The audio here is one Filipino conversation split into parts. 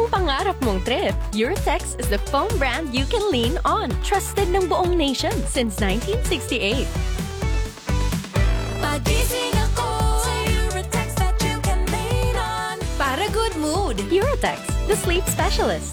Anong pangarap mong trip? Eurotex is the foam brand you can lean on. Trusted ng buong nation since 1968. Pagising ako sa Eurotex that you can lean on. Para good mood. Eurotex, the sleep specialist.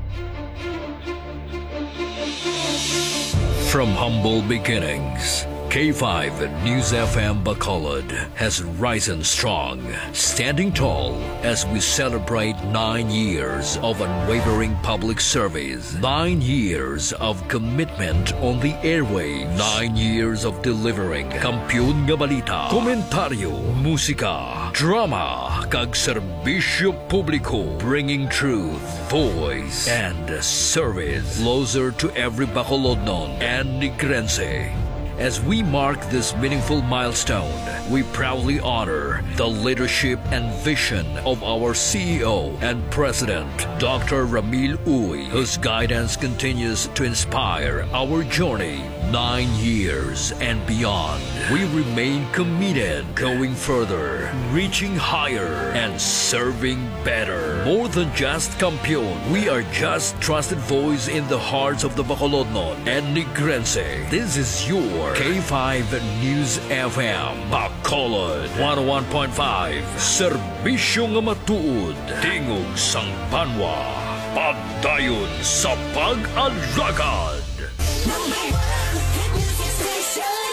From humble beginnings, K5 News FM Bacolod has risen strong, standing tall as we celebrate 9 years of unwavering public service, 9 years of commitment on the airwaves, 9 years of delivering kampiyon nga balita, komentaryo, musika, drama, kag serbisyo publiko, bringing truth, voice, and service closer to every Bacolodnon and Negrense. As we mark this meaningful milestone, we proudly honor the leadership and vision of our CEO and President, Dr. Ramil Uy, whose guidance continues to inspire our journey 9 years and beyond. We remain committed, going further, reaching higher, and serving better. More than just kampiyon, we are just trusted voice in the hearts of the Bacolodnon and Negrense. This is your K5 News FM Bacolod 101.5. Serbisyo nga matuod, tingog sang banwa, pagdayon sa pag-alagad. Number 1 hit music station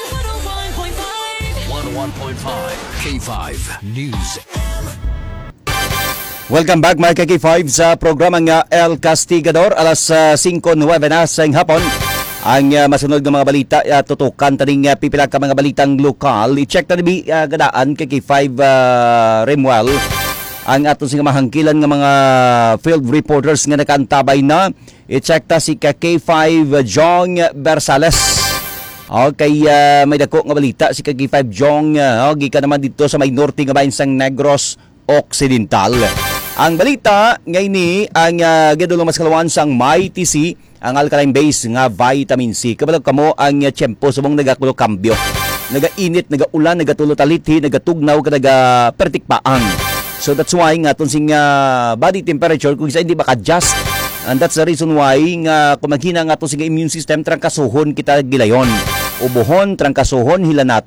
101.5 K5 News. Welcome back mga K5 sa programa nga El Castigador. Alas 5:09 na sa hapon. Ang masunod ng mga balita, tutukan taning pipila ka mga balitang lokal. I-check na nibi gadaan kay K5 Remuel ang aton sing mahangkilan nga mga field reporters nga nakaantabay na. I-check ta si K5 Jong Bersales. Okay, may dako nga balita si K5 Jong, gikan naman dito sa may norte nga bahin sang Negros Occidental. Ang balita ngayon ang gidulo mas kalawan sang MyTC ang alkaline base nga vitamin C. Kabalag kamo ang tiyempo subong nagakulo kambyo. Nagainit, nagaulan, nagatulo taliti, nagatugnaw, nagapertikpaan. So that's why nga itong sing body temperature kung isa hindi maka-adjust. And that's the reason why nga kung maghina nga itong sing immune system, trangkasuhon kita gilayon. Ubuhon, trangkasuhon, hilanat.